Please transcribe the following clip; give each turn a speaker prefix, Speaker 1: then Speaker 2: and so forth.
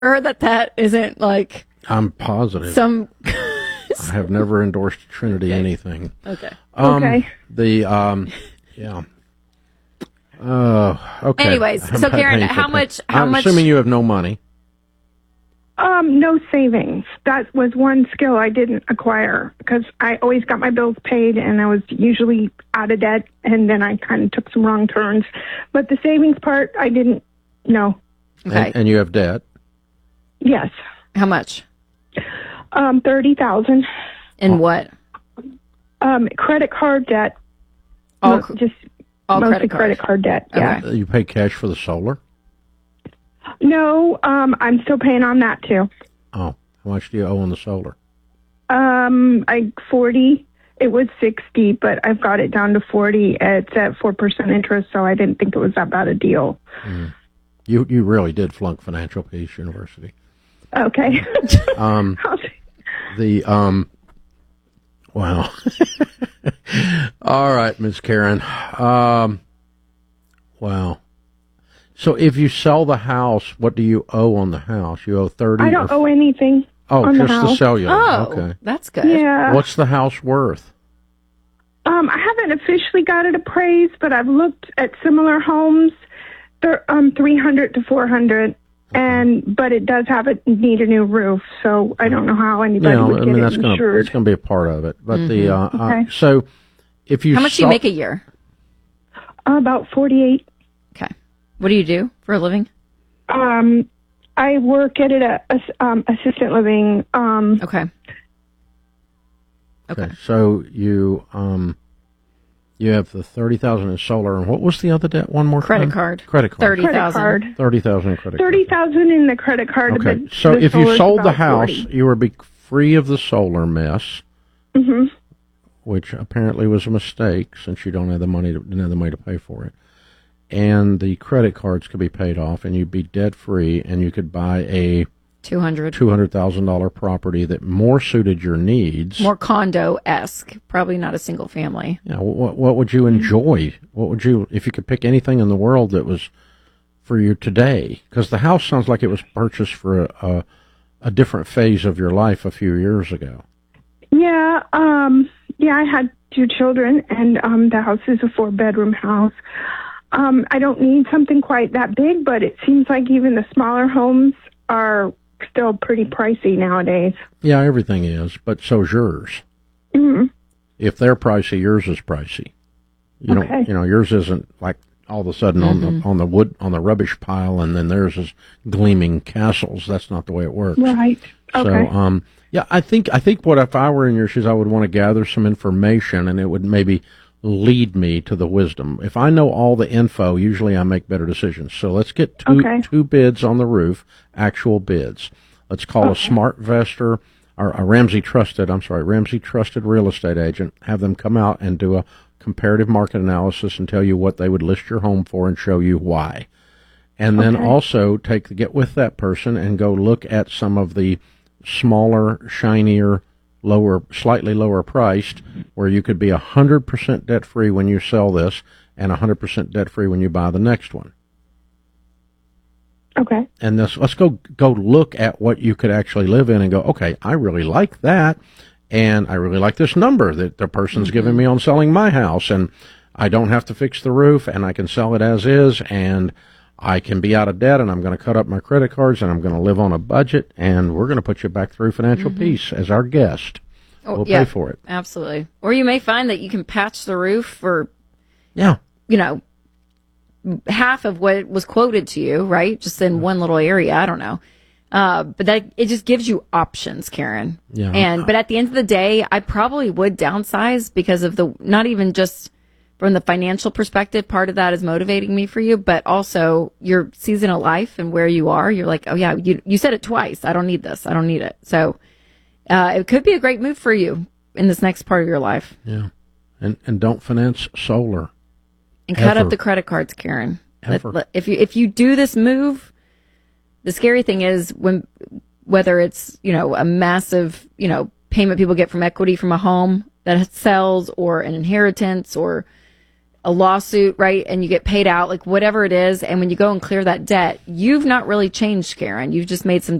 Speaker 1: heard that isn't like
Speaker 2: I'm positive.
Speaker 1: some.
Speaker 2: I have never endorsed Trinity anything.
Speaker 1: Okay.
Speaker 3: Okay.
Speaker 2: Yeah. Okay.
Speaker 1: Anyways, so Karen, how much?
Speaker 2: I'm assuming you have no money.
Speaker 3: No savings. That was one skill I didn't acquire because I always got my bills paid and I was usually out of debt, and then I kind of took some wrong turns. But the savings part, I didn't know.
Speaker 1: Okay.
Speaker 2: And you have debt.
Speaker 3: Yes.
Speaker 1: How much?
Speaker 3: 30,000.
Speaker 1: In what?
Speaker 3: Credit card debt.
Speaker 1: All
Speaker 3: Mostly credit card debt. Yeah.
Speaker 1: Okay.
Speaker 2: You pay cash for the solar?
Speaker 3: No, I'm still paying on that too.
Speaker 2: Oh, how much do you owe on the solar?
Speaker 3: 40. It was 60, but I've got it down to 40. It's at 4% interest, so I didn't think it was that bad a deal.
Speaker 2: Mm. You really did flunk Financial Peace University.
Speaker 3: Okay.
Speaker 2: Wow. All right, Ms. Karen. Wow. So if you sell the house, what do you owe on the house? You owe 30?
Speaker 3: I don't owe anything.
Speaker 2: Oh,
Speaker 3: on
Speaker 2: just
Speaker 3: the house.
Speaker 2: the cellular.
Speaker 1: Oh,
Speaker 2: Okay.
Speaker 1: that's good.
Speaker 3: Yeah.
Speaker 2: What's the house worth?
Speaker 3: I haven't officially got it appraised, but I've looked at similar homes. They're 300 to 400, but it does need a new roof. So I don't know how anybody would get it insured.
Speaker 2: That's going to be a part of it. But
Speaker 3: Okay.
Speaker 2: So if you
Speaker 1: How much do you make a year?
Speaker 3: About 48.
Speaker 1: Okay. What do you do for a living?
Speaker 3: I work at assistant living.
Speaker 1: Okay.
Speaker 2: So you have the 30,000 in solar, and what was the other debt? One more
Speaker 1: Credit
Speaker 2: time?
Speaker 1: card.
Speaker 2: Credit card.
Speaker 1: 30,000.
Speaker 2: 30,000 in credit card.
Speaker 3: 30,000 in the credit card.
Speaker 2: Okay.
Speaker 3: But
Speaker 2: So
Speaker 3: the
Speaker 2: if you
Speaker 3: solar's
Speaker 2: sold the
Speaker 3: about
Speaker 2: house,
Speaker 3: 40.
Speaker 2: you would be free of the solar mess,
Speaker 3: Mm-hmm.
Speaker 2: which apparently was a mistake since you didn't have the money to pay for it. And the credit cards could be paid off, and you'd be debt free, and you could buy a $200,000 property that more suited your needs.
Speaker 1: More condo-esque, probably not a single family.
Speaker 2: Yeah. What would you enjoy? What would you, if you could pick anything in the world that was for you today? Because the house sounds like it was purchased for a different phase of your life a few years ago.
Speaker 3: Yeah. I had 2 children, and the house is a 4-bedroom house. I don't need something quite that big, but it seems like even the smaller homes are still pretty pricey nowadays.
Speaker 2: Yeah, everything is, but so's yours.
Speaker 3: Mm-hmm.
Speaker 2: If they're pricey, yours is pricey.
Speaker 3: Okay.
Speaker 2: Yours isn't like all of a sudden on the rubbish pile, and then theirs is gleaming castles. That's not the way it works.
Speaker 3: Right. Okay.
Speaker 2: So, I think what if I were in your shoes, I would want to gather some information, and it would maybe lead me to the wisdom. If I know all the info, usually I make better decisions. So let's get two bids on the roof, actual bids. Let's call a SmartVestor or a Ramsey Trusted real estate agent, have them come out and do a comparative market analysis and tell you what they would list your home for and show you why. And then also get with that person and go look at some of the smaller, shinier, slightly lower priced, where you could be 100% debt free when you sell this and 100% debt free when you buy the next one.
Speaker 3: Okay.
Speaker 2: And let's go look at what you could actually live in and go, okay, I really like that, and I really like this number that the person's giving me on selling my house, and I don't have to fix the roof, and I can sell it as is, and I can be out of debt, and I'm going to cut up my credit cards, and I'm going to live on a budget, and we're going to put you back through Financial Peace as our guest. We'll pay for it.
Speaker 1: Absolutely. Or you may find that you can patch the roof for, half of what was quoted to you, right? Just in one little area. I don't know. But it just gives you options, Karen.
Speaker 2: Yeah.
Speaker 1: But at the end of the day, I probably would downsize because of not even just from the financial perspective, part of that is motivating me for you, but also your season of life and where you are. You're like, oh yeah, you said it twice. I don't need this. I don't need it. So it could be a great move for you in this next part of your life.
Speaker 2: Yeah. And don't finance solar.
Speaker 1: And cut up the credit cards, Karen.
Speaker 2: Ever.
Speaker 1: If you do this move, the scary thing is whether it's, a massive, payment people get from equity from a home that sells or an inheritance or a lawsuit, right? And you get paid out, like whatever it is. And when you go and clear that debt, you've not really changed, Karen. You've just made some